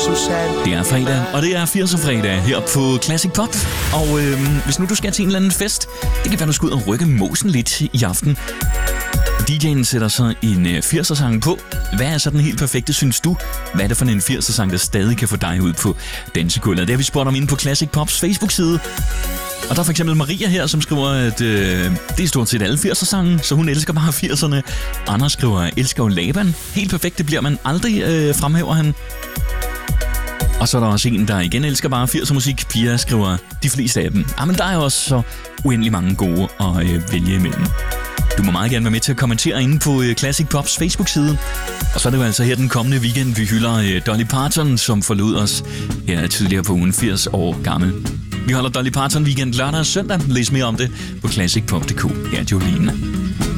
Susanne. Det er fredag, og det er 80'er fredag her på Classic Pop. Og hvis nu du skal til en eller anden fest, det kan være, du skal ud og rykke mosen lidt i aften. DJ'en sætter så en 80'er-sang på. Hvad er så den helt perfekte, synes du? Hvad er det for en 80'er-sang, der stadig kan få dig ud på dansegulvet? Det har vi spurgt om inde på Classic Pops Facebook-side. Og der er for eksempel Maria her, som skriver, at det er stort set alle 80'er-sange, så hun elsker bare 80'erne. Anders skriver, elsker jo Laban. Helt perfekt, det bliver man aldrig, fremhæver han. Og så er der også en, der igen elsker bare 80'er musik. Pia skriver, de fleste af dem. Men der er også så uendelig mange gode at vælge imellem. Du må meget gerne være med til at kommentere inde på Classic Pops Facebook-side. Og så er det jo altså her den kommende weekend, vi hylder Dolly Parton, som forlod os her tidligere på ugen, 80 år gammel. Vi holder Dolly Parton weekend lørdag og søndag. Læs mere om det på classicpop.dk. Her er Jolene.